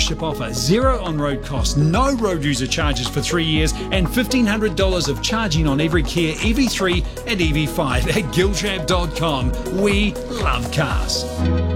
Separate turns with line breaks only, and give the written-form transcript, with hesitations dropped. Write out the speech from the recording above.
ownership offer, 0 on-road costs, no road user charges for 3 years, and $1,500 of charging on every Kia EV3 and EV5 at gilshab.com. We love cars.